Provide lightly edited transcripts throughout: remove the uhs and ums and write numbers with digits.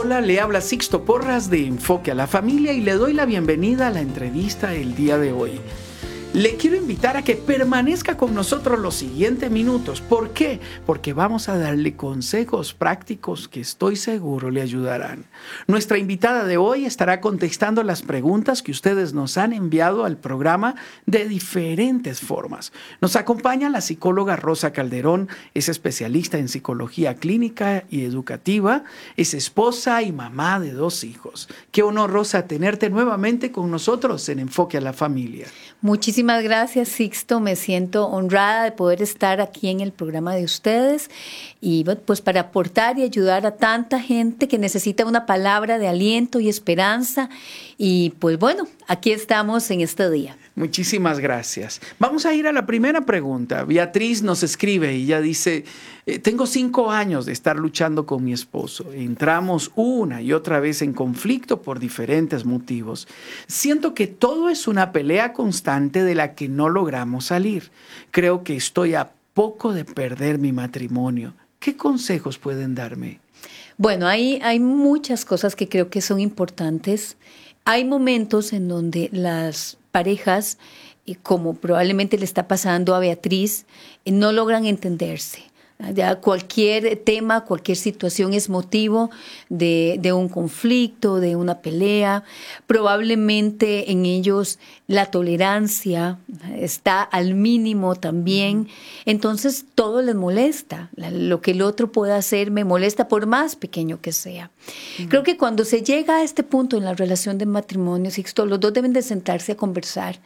Hola, le habla Sixto Porras de Enfoque a la Familia y le doy la bienvenida a la entrevista el día de hoy. Le quiero invitar a que permanezca con nosotros los siguientes minutos. ¿Por qué? Porque vamos a darle consejos prácticos que estoy seguro le ayudarán. Nuestra invitada de hoy estará contestando las preguntas que ustedes nos han enviado al programa de diferentes formas. Nos acompaña la psicóloga Rosa Calderón, es especialista en psicología clínica y educativa, es esposa y mamá de 2 hijos. Qué honor, Rosa, tenerte nuevamente con nosotros en Enfoque a la Familia. Muchísimas gracias, Sixto. Me siento honrada de poder estar aquí en el programa de ustedes y pues para aportar y ayudar a tanta gente que necesita una palabra de aliento y esperanza. Y pues bueno, aquí estamos en este día. Muchísimas gracias. Vamos a ir a la primera pregunta. Beatriz nos escribe y ella dice, tengo 5 años de estar luchando con mi esposo. Entramos una y otra vez en conflicto por diferentes motivos. Siento que todo es una pelea constante de la que no logramos salir. Creo que estoy a poco de perder mi matrimonio. ¿Qué consejos pueden darme? Bueno, hay muchas cosas que creo que son importantes. Hay momentos en donde las parejas, como probablemente le está pasando a Beatriz, no logran entenderse. Ya cualquier tema, cualquier situación es motivo de un conflicto, de una pelea. Probablemente en ellos la tolerancia está al mínimo también. Entonces todo les molesta. Lo que el otro pueda hacer me molesta por más pequeño que sea. Creo que cuando se llega a este punto en la relación de matrimonio, Sixto, los dos deben de sentarse a conversar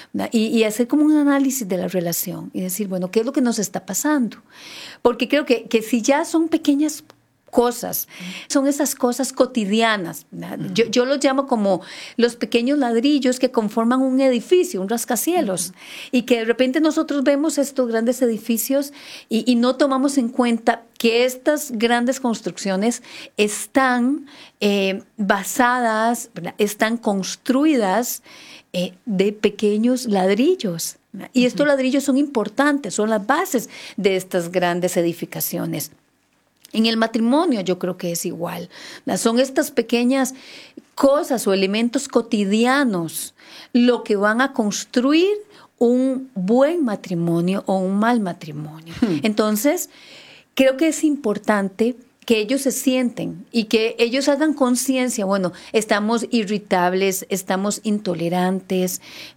y hacer como un análisis de la relación y decir, bueno, ¿qué es lo que nos está pasando? Porque creo que si ya son pequeñas cosas, son esas cosas cotidianas. Yo los llamo como los pequeños ladrillos que conforman un edificio, un rascacielos, y que de repente nosotros vemos estos grandes edificios y no tomamos en cuenta que estas grandes construcciones están basadas, están construidas de pequeños ladrillos. Y estos ladrillos son importantes, son las bases de estas grandes edificaciones. En el matrimonio yo creo que es igual. Son estas pequeñas cosas o elementos cotidianos lo que van a construir un buen matrimonio o un mal matrimonio. Entonces, creo que es importante que ellos se sienten y que ellos hagan conciencia, bueno, estamos irritables, estamos intolerantes,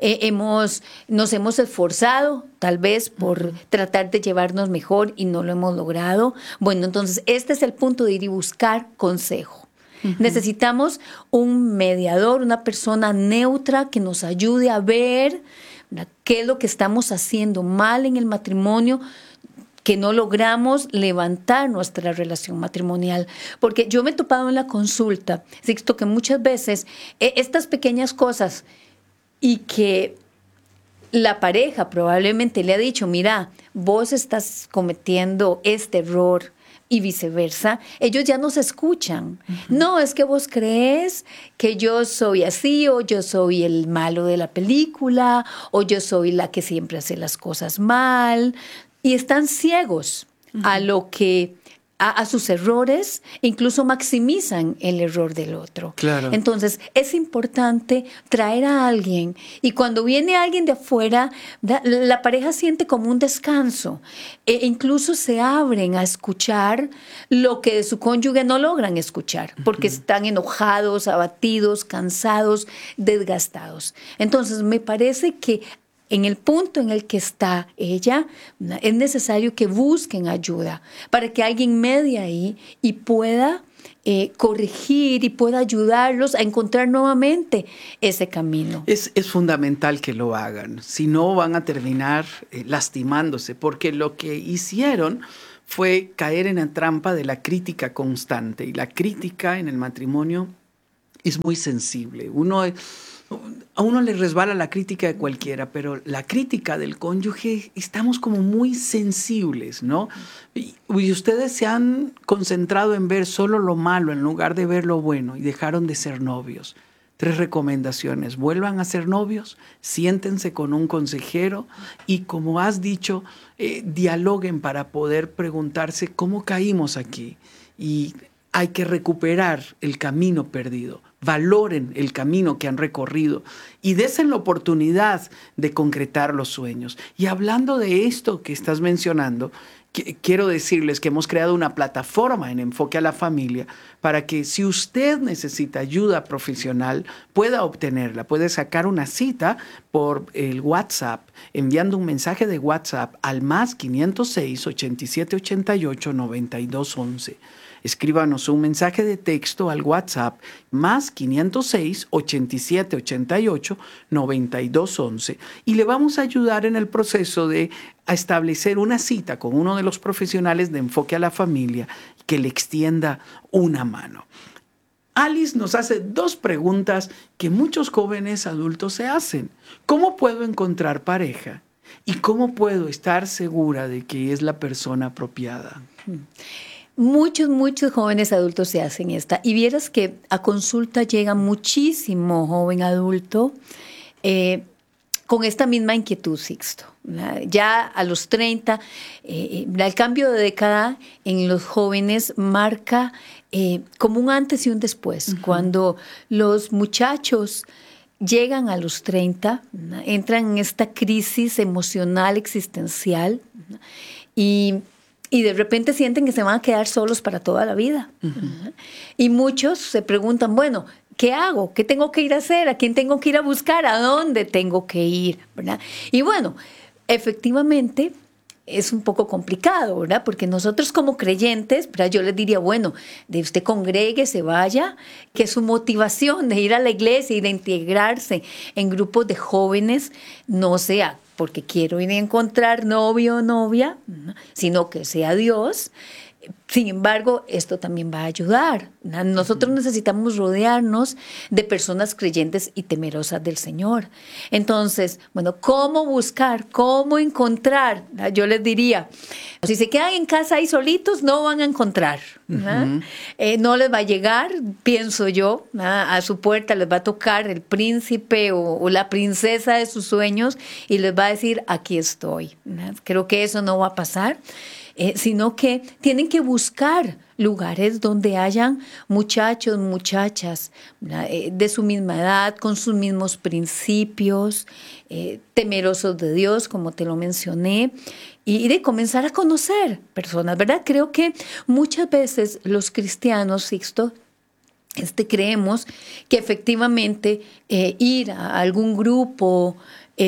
nos hemos esforzado tal vez por tratar de llevarnos mejor y no lo hemos logrado. Bueno, entonces este es el punto de ir y buscar consejo. Necesitamos un mediador, una persona neutra que nos ayude a ver qué es lo que estamos haciendo mal en el matrimonio, que no logramos levantar nuestra relación matrimonial. Porque yo me he topado en la consulta, Sixto, que muchas veces estas pequeñas cosas y que la pareja probablemente le ha dicho, mira, vos estás cometiendo este error y viceversa, ellos ya no se escuchan. No, es que vos crees que yo soy así, o yo soy el malo de la película, o yo soy la que siempre hace las cosas mal. Y están ciegos a lo que a sus errores, incluso maximizan el error del otro. Claro. Entonces, es importante traer a alguien y cuando viene alguien de afuera, la pareja siente como un descanso e incluso se abren a escuchar lo que de su cónyuge no logran escuchar porque están enojados, abatidos, cansados, desgastados. Entonces, me parece que en el punto en el que está ella, es necesario que busquen ayuda para que alguien medie ahí y pueda corregir y pueda ayudarlos a encontrar nuevamente ese camino. Es fundamental que lo hagan, si no van a terminar lastimándose, porque lo que hicieron fue caer en la trampa de la crítica constante, y la crítica en el matrimonio es muy sensible. A uno le resbala la crítica de cualquiera, pero la crítica del cónyuge estamos como muy sensibles, ¿no? Y ustedes se han concentrado en ver solo lo malo en lugar de ver lo bueno y dejaron de ser novios. 3 recomendaciones: vuelvan a ser novios, siéntense con un consejero y, como has dicho, dialoguen para poder preguntarse cómo caímos aquí y hay que recuperar el camino perdido. Valoren el camino que han recorrido y desen la oportunidad de concretar los sueños. Y hablando de esto que estás mencionando, quiero decirles que hemos creado una plataforma en Enfoque a la Familia para que si usted necesita ayuda profesional, pueda obtenerla. Puede sacar una cita por el WhatsApp, enviando un mensaje de WhatsApp al +506 87 88 92 11. Escríbanos un mensaje de texto al WhatsApp +506 87 88 92 11 y le vamos a ayudar en el proceso de establecer una cita con uno de los profesionales de Enfoque a la Familia que le extienda una mano. Alice nos hace 2 preguntas que muchos jóvenes adultos se hacen. ¿Cómo puedo encontrar pareja? ¿Y cómo puedo estar segura de que es la persona apropiada? Muchos jóvenes adultos se hacen esta. Y vieras que a consulta llega muchísimo joven adulto con esta misma inquietud, Sixto. Ya a los 30, el cambio de década en los jóvenes marca como un antes y un después. Uh-huh. Cuando los muchachos llegan a los 30, entran en esta crisis emocional existencial y de repente sienten que se van a quedar solos para toda la vida. Uh-huh. Y muchos se preguntan, bueno, ¿qué hago? ¿Qué tengo que ir a hacer? ¿A quién tengo que ir a buscar? ¿A dónde tengo que ir? ¿Verdad? Y bueno, efectivamente es un poco complicado, ¿verdad? Porque nosotros como creyentes, ¿verdad? Yo les diría, bueno, de usted congregue, se vaya, que su motivación de ir a la iglesia y de integrarse en grupos de jóvenes no sea porque quiero ir a encontrar novio o novia, sino que sea Dios. Sin embargo, esto también va a ayudar. Nosotros necesitamos rodearnos de personas creyentes y temerosas del Señor. Entonces, bueno, ¿cómo buscar? ¿Cómo encontrar? Yo les diría, si se quedan en casa ahí solitos, no van a encontrar. Uh-huh. No les va a llegar, pienso yo, a su puerta les va a tocar el príncipe o la princesa de sus sueños y les va a decir, aquí estoy. Creo que eso no va a pasar. Sino que tienen que buscar lugares donde hayan muchachos, muchachas de su misma edad, con sus mismos principios, temerosos de Dios, como te lo mencioné, y de comenzar a conocer personas, ¿verdad? Creo que muchas veces los cristianos, Sixto, creemos que efectivamente ir a algún grupo,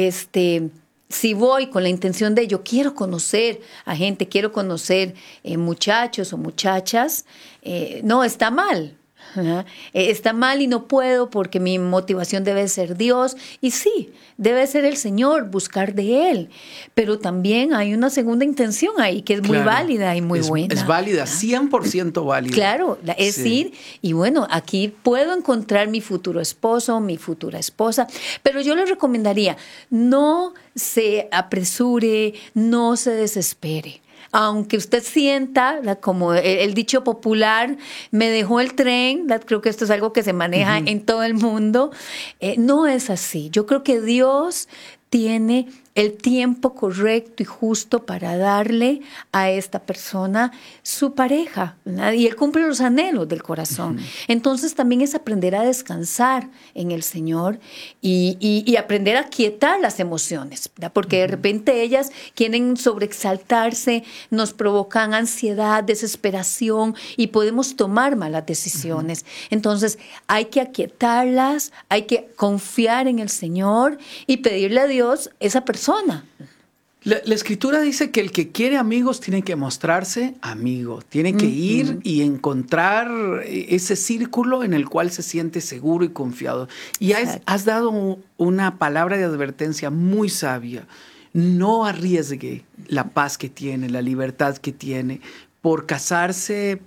si voy con la intención de yo quiero conocer a gente, quiero conocer muchachos o muchachas, no, está mal. Está mal y no puedo porque mi motivación debe ser Dios. Y sí, debe ser el Señor, buscar de Él. Pero también hay una segunda intención ahí que es muy válida y muy buena. Es válida, 100% válida. Claro, es ir y bueno, aquí puedo encontrar mi futuro esposo, mi futura esposa. Pero yo les recomendaría, no se apresure, no se desespere. Aunque usted sienta, como el dicho popular, me dejó el tren, creo que esto es algo que se maneja en todo el mundo, no es así. Yo creo que Dios tiene el tiempo correcto y justo para darle a esta persona su pareja, ¿verdad? Y Él cumple los anhelos del corazón. Uh-huh. Entonces también es aprender a descansar en el Señor y aprender a quietar las emociones, ¿verdad? Porque de repente ellas quieren sobreexaltarse, nos provocan ansiedad, desesperación y podemos tomar malas decisiones. Uh-huh. Entonces hay que aquietarlas, hay que confiar en el Señor y pedirle a Dios esa persona. La Escritura dice que el que quiere amigos tiene que mostrarse amigo, tiene que ir y encontrar ese círculo en el cual se siente seguro y confiado. Y has dado una palabra de advertencia muy sabia. No arriesgue la paz que tiene, la libertad que tiene, por casarse.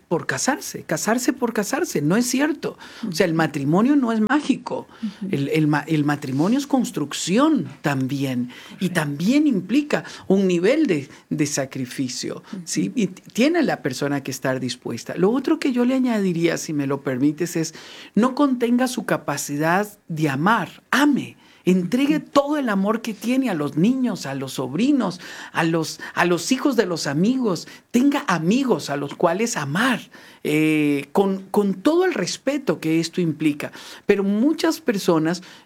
No es cierto. O sea, el matrimonio no es mágico. El matrimonio es construcción también. Correcto. Y también implica un nivel de sacrificio. ¿Sí? Y tiene la persona que estar dispuesta. Lo otro que yo le añadiría, si me lo permites, es no contenga su capacidad de amar. Ame. Entregue todo el amor que tiene a los niños, a los sobrinos, a los hijos de los amigos. Tenga amigos a los cuales amar, con todo el respeto que esto implica. Pero muchas personas